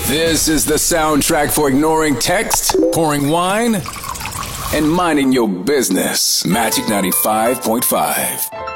This is the soundtrack for ignoring text, pouring wine, and minding your business. Magic 95.5.